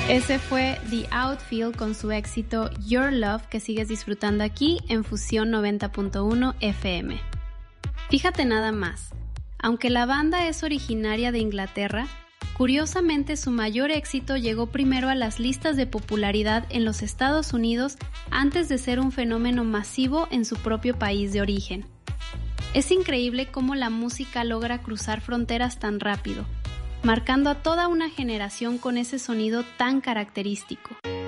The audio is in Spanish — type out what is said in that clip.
Ese fue The Outfield con su éxito Your Love, que sigues disfrutando aquí en Fusión 90.1 FM. Fíjate nada más, aunque la banda es originaria de Inglaterra, curiosamente su mayor éxito llegó primero a las listas de popularidad en los Estados Unidos antes de ser un fenómeno masivo en su propio país de origen. Es increíble cómo la música logra cruzar fronteras tan rápido, marcando a toda una generación con ese sonido tan característico.